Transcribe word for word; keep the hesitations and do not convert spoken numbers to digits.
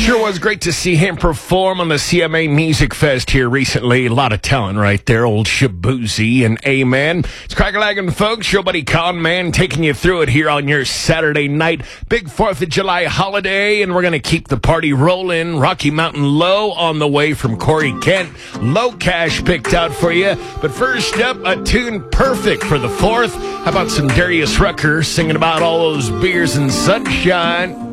Sure was great to see him perform on the C M A Music Fest here recently. A lot of talent right there, old Shaboozey and Amen. It's Crackalagan, folks. Your buddy Con Man taking you through it here on your Saturday night. Big fourth of July holiday, and we're going to keep the party rolling. Rocky Mountain Low on the way from Corey Kent. Low Cash picked out for you. But first up, a tune perfect for the fourth. How about some Darius Rucker singing about all those beers and sunshine?